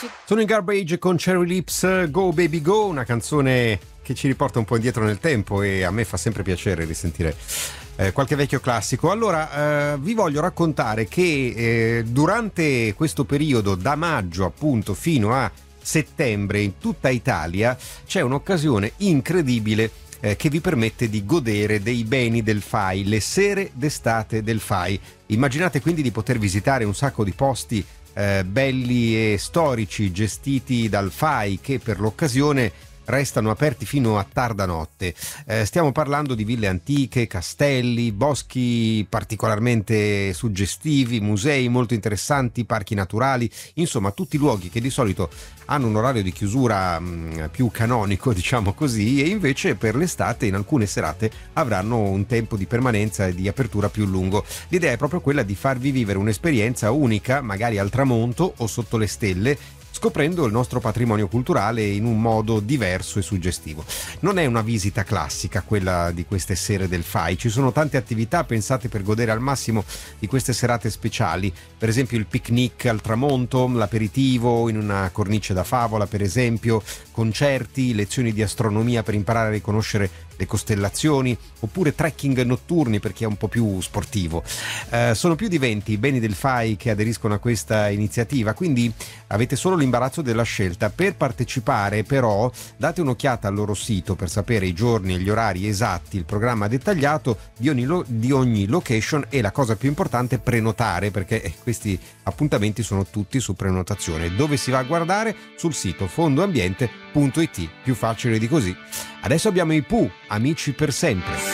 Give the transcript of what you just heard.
Sono in Garbage con Cherry Lips, Go Baby Go, una canzone che ci riporta un po' indietro nel tempo e a me fa sempre piacere risentire qualche vecchio classico. Allora, vi voglio raccontare che durante questo periodo, da maggio appunto fino a settembre, in tutta Italia c'è un'occasione incredibile che vi permette di godere dei beni del FAI, le sere d'estate del FAI. Immaginate quindi di poter visitare un sacco di posti belli e storici gestiti dal FAI, che per l'occasione restano aperti fino a tarda notte. Stiamo parlando di ville antiche, castelli, boschi particolarmente suggestivi, musei molto interessanti, parchi naturali, insomma tutti luoghi che di solito hanno un orario di chiusura più canonico, diciamo così, e invece per l'estate in alcune serate avranno un tempo di permanenza e di apertura più lungo. L'idea è proprio quella di farvi vivere un'esperienza unica, magari al tramonto o sotto le stelle, scoprendo il nostro patrimonio culturale in un modo diverso e suggestivo. Non è una visita classica quella di queste sere del FAI, ci sono tante attività pensate per godere al massimo di queste serate speciali, per esempio il picnic al tramonto, l'aperitivo in una cornice da favola per esempio, concerti, lezioni di astronomia per imparare a riconoscere le costellazioni, oppure trekking notturni per chi è un po' più sportivo. Sono più di 20 i beni del FAI che aderiscono a questa iniziativa, quindi avete solo l'imbarazzo della scelta. Per partecipare però date un'occhiata al loro sito per sapere i giorni e gli orari esatti, il programma dettagliato di ogni location e, la cosa più importante, prenotare, perché questi appuntamenti sono tutti su prenotazione. Dove si va a guardare? Sul sito fondoambiente.it, più facile di così. Adesso abbiamo i Pooh, Amici per sempre.